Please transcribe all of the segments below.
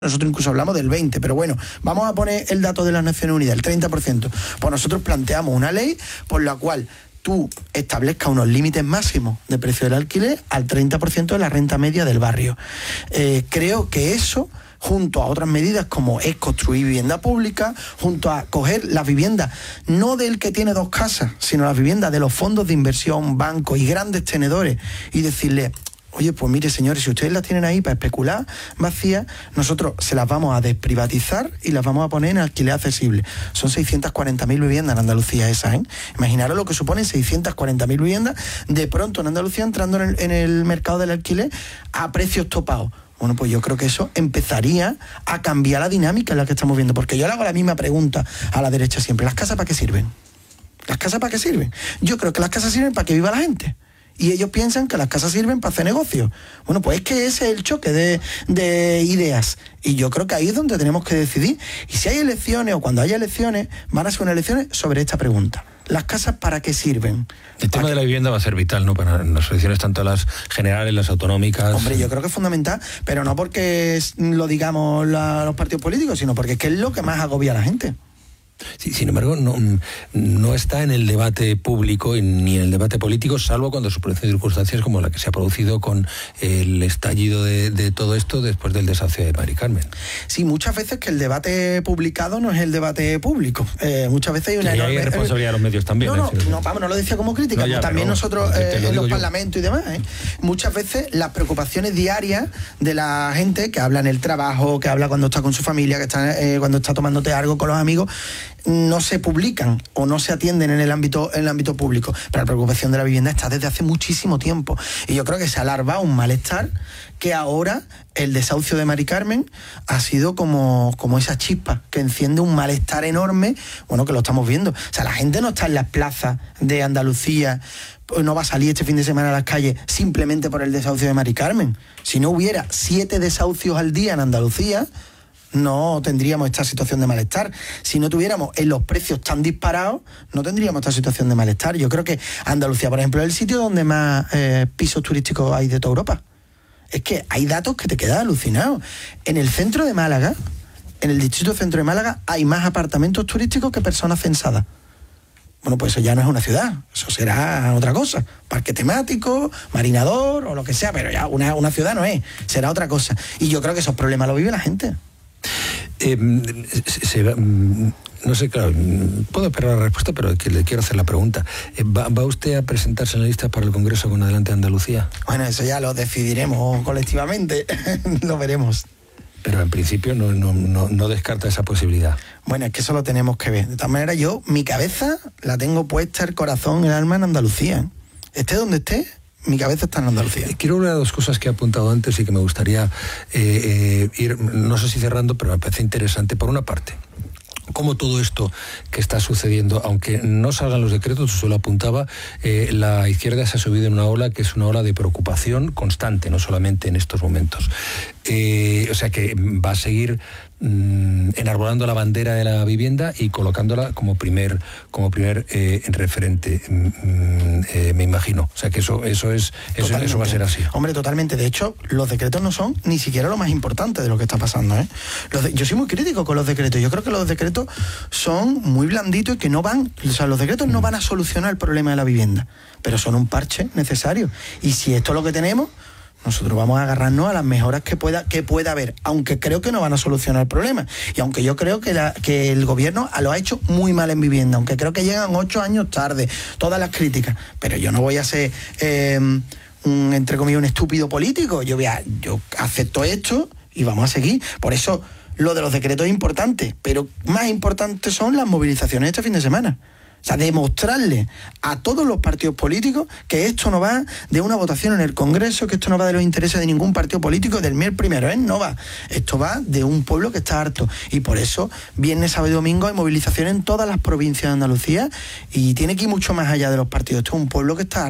Nosotros incluso hablamos del 20%, pero bueno, vamos a poner el dato de las Naciones Unidas, el 30%. Pues nosotros planteamos una ley por la cual tú establezcas unos límites máximos de precio del alquiler al 30% de la renta media del barrio. Creo que eso, junto a otras medidas como es construir vivienda pública, junto a coger las viviendas, no del que tiene 2 casas, sino las viviendas de los fondos de inversión, bancos y grandes tenedores, y decirle: oye, pues mire, señores, si ustedes las tienen ahí para especular vacías, nosotros se las vamos a desprivatizar y las vamos a poner en alquiler accesible. Son 640.000 viviendas en Andalucía esas, ¿eh? Imaginaros lo que suponen 640.000 viviendas de pronto en Andalucía entrando en el mercado del alquiler a precios topados. Bueno, pues yo creo que eso empezaría a cambiar la dinámica en la que estamos viendo, porque yo le hago la misma pregunta a la derecha siempre: ¿las casas para qué sirven? ¿Las casas para qué sirven? Yo creo que las casas sirven para que viva la gente. Y ellos piensan que las casas sirven para hacer negocios. Bueno, pues es que ese es el choque de ideas. Y yo creo que ahí es donde tenemos que decidir. Y si hay elecciones o cuando haya elecciones, van a ser unas elecciones sobre esta pregunta: ¿las casas para qué sirven? El tema de la vivienda va a ser vital, ¿no?, para las elecciones, tanto las generales, las autonómicas. Hombre, yo creo que es fundamental, pero no porque lo digamos los partidos políticos, sino porque es que es lo que más agobia a la gente. Sí, sin embargo, no está en el debate público ni en el debate político, salvo cuando se producen circunstancias como la que se ha producido con el estallido de todo esto después del desahucio de Mari Carmen. Sí, muchas veces que el debate publicado no es el debate público. Muchas veces hay una enorme... hay responsabilidad de los medios también. No lo decía como crítica, como también nosotros en los parlamentos y demás. Muchas veces las preocupaciones diarias de la gente que habla en el trabajo, que habla cuando está con su familia, que está cuando está tomándote algo con los amigos, no se publican o no se atienden en el ámbito público. Pero la preocupación de la vivienda está desde hace muchísimo tiempo. Y yo creo que se ha alargado un malestar que ahora el desahucio de Mari Carmen ha sido como esa chispa que enciende un malestar enorme, bueno, que lo estamos viendo. O sea, la gente no está en las plazas de Andalucía, no va a salir este fin de semana a las calles simplemente por el desahucio de Mari Carmen. Si no hubiera 7 desahucios al día en Andalucía, no tendríamos esta situación de malestar. Si no tuviéramos en los precios tan disparados, no tendríamos esta situación de malestar. Yo creo que Andalucía, por ejemplo, es el sitio donde más pisos turísticos hay de toda Europa. Es que hay datos que te quedan alucinados. En el centro de Málaga, en el distrito centro de Málaga, hay más apartamentos turísticos que personas censadas. Bueno, pues eso ya no es una ciudad, eso será otra cosa, parque temático, marinador o lo que sea, pero ya una ciudad no es, será otra cosa. Y yo creo que esos problemas los vive la gente. No sé, claro, puedo esperar la respuesta, pero le quiero hacer la pregunta. ¿Va usted a presentarse en la lista para el Congreso con Adelante Andalucía? Bueno, eso ya lo decidiremos colectivamente, lo veremos. Pero en principio no descarta esa posibilidad. Bueno, es que eso lo tenemos que ver. De todas maneras, yo, mi cabeza la tengo puesta, el corazón, el alma en Andalucía. Esté donde esté, mi cabeza está en Andalucía. Quiero hablar de 2 cosas que he apuntado antes y que me gustaría ir, no sé si cerrando, pero me parece interesante. Por una parte, cómo todo esto que está sucediendo, aunque no salgan los decretos, eso lo apuntaba, la izquierda se ha subido en una ola que es una ola de preocupación constante, no solamente en estos momentos. O sea que va a seguir enarbolando la bandera de la vivienda y colocándola como primer referente, me imagino. O sea que eso va a ser así. Hombre, totalmente. De hecho, los decretos no son ni siquiera lo más importante de lo que está pasando, ¿eh? Yo soy muy crítico con los decretos. Yo creo que los decretos son muy blanditos y que no van... O sea, los decretos no van a solucionar el problema de la vivienda, pero son un parche necesario. Y si esto es lo que tenemos, nosotros vamos a agarrarnos a las mejoras que pueda haber, aunque creo que no van a solucionar el problema. Y aunque yo creo que el gobierno lo ha hecho muy mal en vivienda, aunque creo que llegan 8 años tarde, todas las críticas, pero yo no voy a ser, entre comillas, un estúpido político. Yo acepto esto y vamos a seguir. Por eso lo de los decretos es importante, pero más importantes son las movilizaciones este fin de semana. O sea, demostrarle a todos los partidos políticos que esto no va de una votación en el Congreso, que esto no va de los intereses de ningún partido político, del mío el primero, no va. Esto va de un pueblo que está harto. Y por eso, viernes, sábado y domingo hay movilización en todas las provincias de Andalucía y tiene que ir mucho más allá de los partidos. Esto es un pueblo que está harto.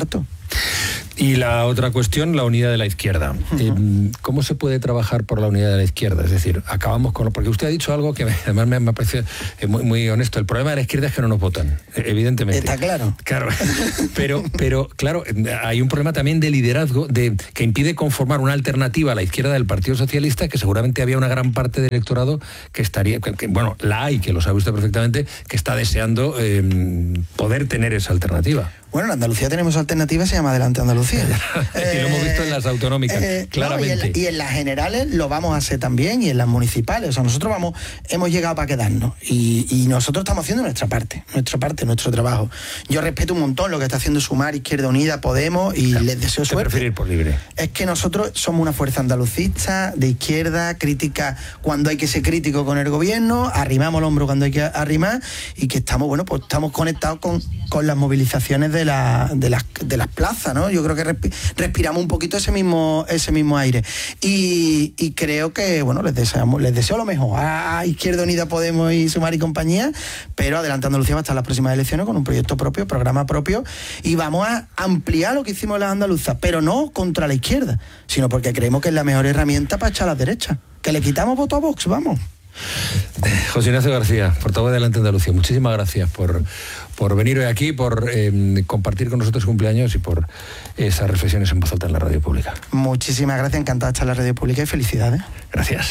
Y la otra cuestión, la unidad de la izquierda. ¿Cómo se puede trabajar por la unidad de la izquierda? Es decir, acabamos con... Porque usted ha dicho algo que además me parece muy, muy honesto. El problema de la izquierda es que no nos votan, evidentemente. Está claro. Claro. Pero claro, hay un problema también de liderazgo que impide conformar una alternativa a la izquierda del Partido Socialista, que seguramente había una gran parte del electorado que estaría... bueno, la hay, que lo sabe usted perfectamente, que está deseando poder tener esa alternativa. Bueno, en Andalucía tenemos alternativa, se llama Adelante Andalucía. Y lo hemos visto en las autonómicas, claramente. No, y en las generales lo vamos a hacer también, y en las municipales. O sea, nosotros hemos llegado para quedarnos. Y nosotros estamos haciendo nuestra parte, nuestro trabajo. Yo respeto un montón lo que está haciendo Sumar, Izquierda Unida, Podemos, y les deseo suerte. Prefiero ir por libre. Es que nosotros somos una fuerza andalucista, de izquierda, crítica cuando hay que ser crítico con el gobierno, arrimamos el hombro cuando hay que arrimar, y que estamos, bueno, pues estamos conectados con las movilizaciones de las plazas, ¿no? Yo creo que respiramos un poquito ese mismo aire. Y creo que, bueno, les deseo lo mejor a Izquierda Unida, Podemos y Sumar y compañía, pero Adelante Andalucía va a estar en las próximas elecciones con un proyecto propio, programa propio, y vamos a ampliar lo que hicimos las andaluzas, pero no contra la izquierda, sino porque creemos que es la mejor herramienta para echar a la derecha. Que le quitamos voto a Vox, vamos. José Ignacio García, portavoz de Adelante Andalucía, muchísimas gracias por venir hoy aquí, por compartir con nosotros su cumpleaños y por esas reflexiones en voz alta en la radio pública. Muchísimas gracias, encantado de estar en la radio pública y felicidades. Gracias.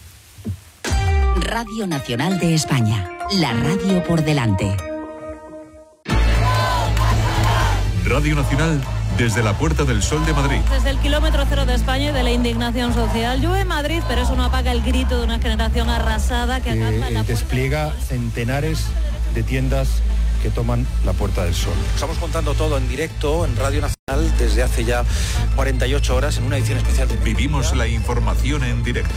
Radio Nacional de España, la radio por delante. Radio Nacional desde la Puerta del Sol de Madrid. Desde el kilómetro cero de España y de la indignación social. Llueve en Madrid, pero eso no apaga el grito de una generación arrasada que acampa en la despliega centenares de tiendas que toman la Puerta del Sol. Estamos contando todo en directo en Radio Nacional desde hace ya 48 horas en una edición especial de... Vivimos la información en directo.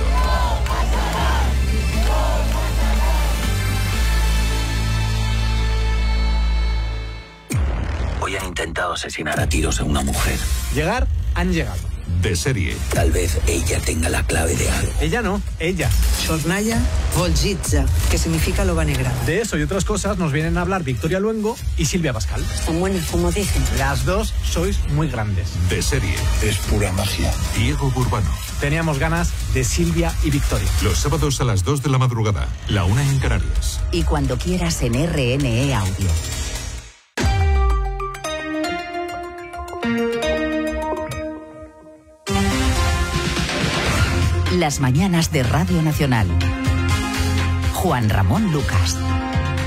Hoy han intentado asesinar a tiros a una mujer. Llegar, han llegado. De serie. Tal vez ella tenga la clave de algo. Ella no, ella. Sornaya Volgitza, que significa loba negra. De eso y otras cosas nos vienen a hablar Victoria Luengo y Silvia Pascal. Están buenas, como dicen. Las dos sois muy grandes. De serie. Es pura magia. Diego Burbano. Teníamos ganas de Silvia y Victoria. Los sábados a las 2 de la madrugada, la 1 en Canarias. Y cuando quieras en RNE Audio. Las mañanas de Radio Nacional. Juan Ramón Lucas.